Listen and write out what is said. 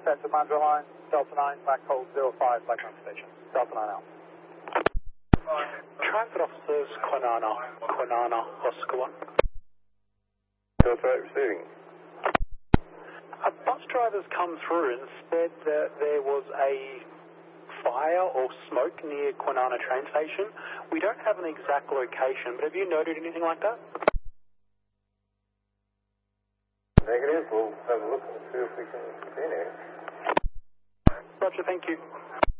Central Mandra Line, Delta 9, back hold 05, Blackman Station. Delta 9 out. Transit officers, Kwinana, Oscar 1. Delta 8 receiving. Bus drivers come through and said that there was a fire or smoke near Kwinana train station. We don't have an exact location, but have you noted anything like that? Negative, we'll have a look and see if we can see anything. Roger, thank you.